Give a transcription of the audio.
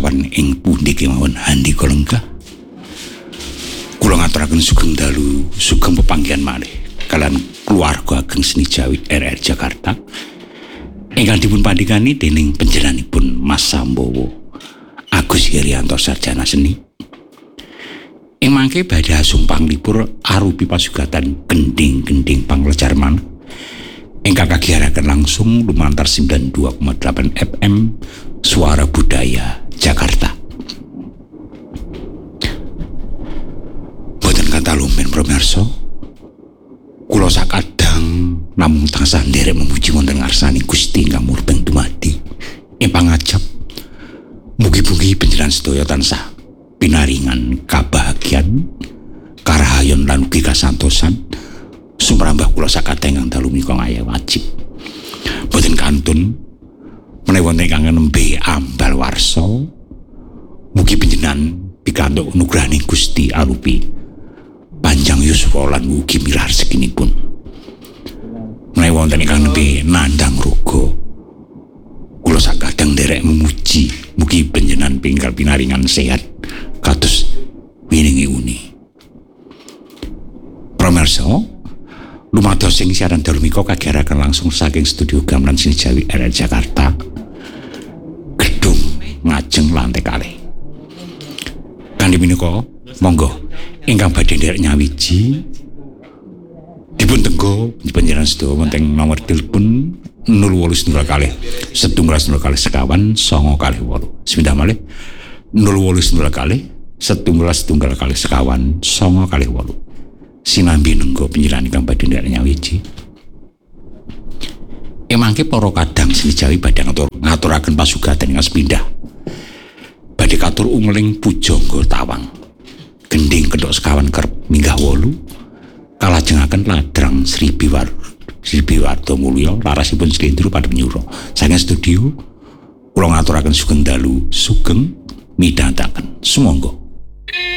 papan ing pundi kemawon handika lenggah. Kula ngaturaken sugeng dalu, sugeng pepanggihan malih kaliyan keluarga ageng seni Jawi RR Jakarta ingkang dipun pandhikani dening panjenenganipun Mas Sambowo Agus Irianto sarjana seni. Ing mangke badhe sumpang libur arupi pasugatan gending-gending panglejar manah ingkang kagiyaraken langsung lumantar 92,8 FM Suara Budaya Jakarta. Boten kata lumen pamirsa, kula sakadang namung tansah nderek memuji wonten ngarsaning Gusti ingkang murbeng dumadi ing pangajap. Mugi-mugi panjenengan sedaya tansah pinaringan kabahagiaan, karahayon lan ugi kasantosan sumrambah kula sakadang ingkang dalu menika ngaya wajib. Boten kantun menawi wonten ingkang nembe ambal warsa, mugi panjenengan pikantuk anugrahaning Gusti arupi panjang yuswa lan mugi mirah rezekinipun. Menawi wonten ingkang nembe nandhang ruga, kula sakadang nderek memuji mugi panjenengan pinggal pinaringan sehat kados winingi uni. Pamirsa, lumados sing siaran dalu menika kagiyaraken langsung saking studio gamelan seni Jawi RR Jakarta, gedung ngajeng lantai kalih. Kanthi menika monggo ingkang badhe nderek nyawiji dipun tenggo panjenengan sedaya wonten nomor telepon 0809 setunggal kali sekawan 9 kali 8. Semindah malih 0809 setunggal kali sekawan 9 kali 8. Sinambi nenggo panjenengan ingkang badhe nderek nyawiji. Emangke para kadang seni Jawi badhe ngaturaken pasugatan ingkang sepindah. Badhe katur umling pujangga tawang. Gending kedhok sekawan kerep minggah 8 kalajengaken ladrang Sri Biwarto Mulya larasipun slendro padhep nyura. Saking studio kula ngaturaken sugeng dalu, sugeng midhangetaken. Sumangga.